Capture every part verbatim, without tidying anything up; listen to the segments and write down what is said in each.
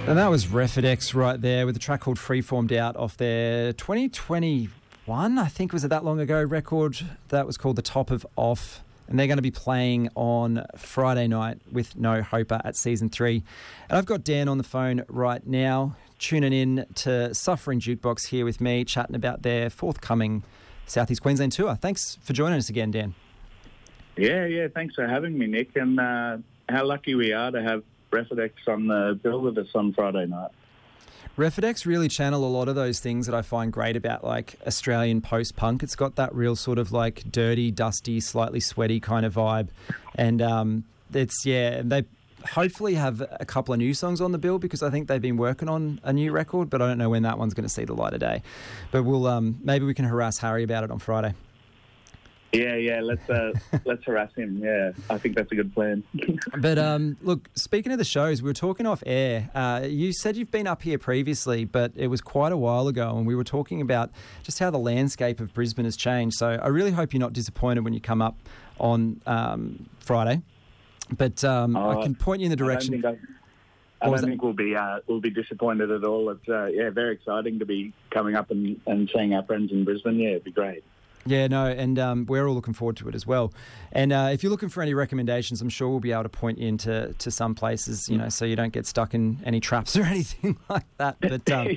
And that was Refidex right there with a track called Freeformed Out off their twenty twenty-one, I think, was it that long ago, record that was called The Top of Off. And they're going to be playing on Friday night with No Hoper at Season three. And I've got Dan on the phone right now, tuning in to Suffering Jukebox here with me, chatting about their forthcoming South East Queensland tour. Thanks for joining us again, Dan. Yeah, yeah, thanks for having me, Nick. And uh, how lucky we are to have Refidex on the bill with us on Friday night. Refidex really channel a lot of those things that I find great about, like, Australian post-punk. It's got that real sort of, like, dirty, dusty, slightly sweaty kind of vibe. And um, it's, yeah, they hopefully have a couple of new songs on the bill because I think they've been working on a new record, but I don't know when that one's going to see the light of day. But we'll um, maybe we can harass Harry about it on Friday. Yeah, yeah, let's uh, let's harass him. Yeah, I think that's a good plan. But um, look, speaking of the shows, we were talking off air. Uh, you said you've been up here previously, but it was quite a while ago, and we were talking about just how the landscape of Brisbane has changed. So I really hope you're not disappointed when you come up on um, Friday. But um, oh, I can point you in the direction. I don't think, I, I don't think we'll be uh, we'll be disappointed at all. It's uh, yeah, very exciting to be coming up and, and seeing our friends in Brisbane. Yeah, it'd be great. Yeah, no, and um, we're all looking forward to it as well. And uh, if you're looking for any recommendations, I'm sure we'll be able to point you into to some places, you know, so you don't get stuck in any traps or anything like that. But um,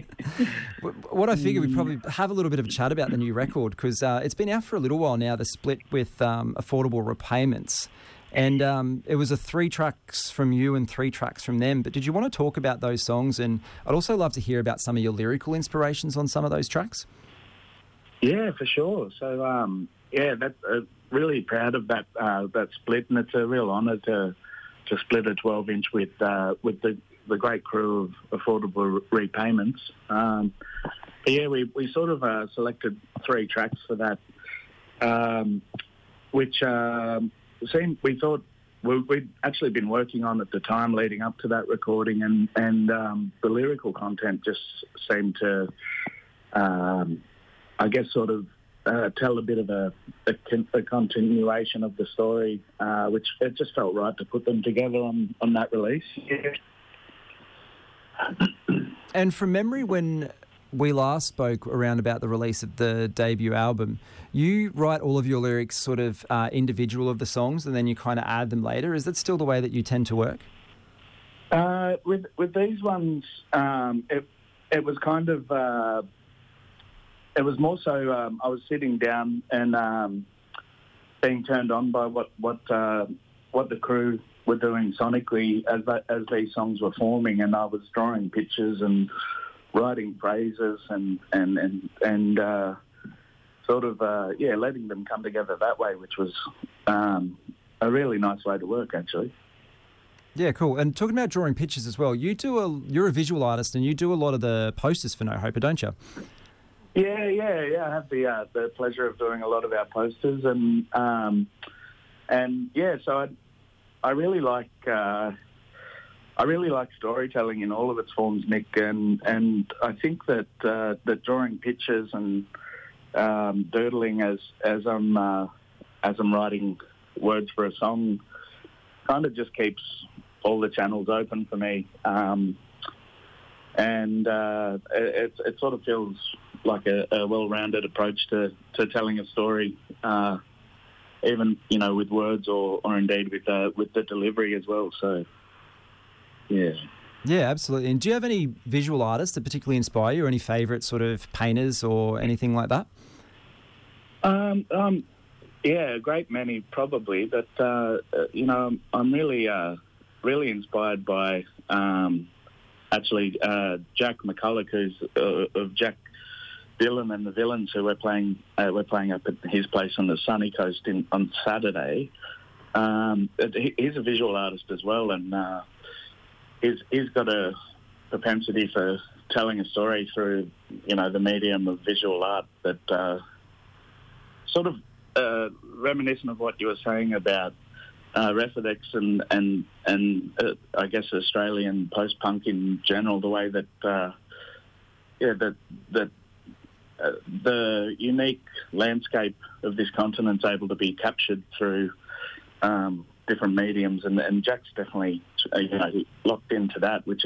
what I figured we'd probably have a little bit of a chat about the new record because uh, it's been out for a little while now, the split with um, Affordable Repayments. And um, it was a three tracks from you and three tracks from them. But did you want to talk about those songs? And I'd also love to hear about some of your lyrical inspirations on some of those tracks. Yeah, for sure. So, um, yeah, that's uh, really proud of that uh, that split, and it's a real honour to to split a twelve inch with uh, with the, the great crew of Affordable Repayments. Um, but yeah, we we sort of uh, selected three tracks for that, um, which um, seemed we thought we, we'd actually been working on at the time leading up to that recording, and and um, the lyrical content just seemed to. Um, I guess sort of uh, tell a bit of a, a, con- a continuation of the story, uh, which it just felt right to put them together on, on that release. Yeah. And from memory, when we last spoke around about the release of the debut album, you write all of your lyrics sort of uh, individual of the songs and then you kind of add them later. Is that still the way that you tend to work? Uh, with with these ones, um, it, it was kind of... Uh, It was more so um, I was sitting down and um, being turned on by what what uh, what the crew were doing sonically as that, as these songs were forming, and I was drawing pictures and writing phrases and and and and uh, sort of uh, yeah letting them come together that way, which was um, a really nice way to work actually. Yeah, cool. And talking about drawing pictures as well, you do a you're a visual artist and you do a lot of the posters for No Hoper, don't you? Yeah, yeah, yeah. I have the uh, the pleasure of doing a lot of our posters, and um, and yeah. So I, I really like uh, I really like storytelling in all of its forms, Nick, and and I think that uh, that drawing pictures and um, doodling as as I'm uh, as I'm writing words for a song kind of just keeps all the channels open for me, um, and uh, it it sort of feels like a, a well-rounded approach to, to telling a story, uh, even, you know, with words or, or indeed with uh, with the delivery as well. So, yeah. Yeah, absolutely. And do you have any visual artists that particularly inspire you or any favourite sort of painters or anything like that? Um, um, yeah, a great many probably, but, uh, you know, I'm really, uh, really inspired by um, actually uh, Jack McCulloch, who's uh, of Jack Dylan and the Villains, who we're playing uh, we're playing up at his place on the sunny coast in, on Saturday. Um, he, he's a visual artist as well, and uh, he's he's got a propensity for telling a story through, you know, the medium of visual art that uh, sort of uh, reminiscent of what you were saying about uh, Refidex and and and uh, I guess Australian post punk in general. The way that uh, yeah that that. Uh, the unique landscape of this continent's able to be captured through um, different mediums, and, and Jack's definitely uh, you know locked into that, which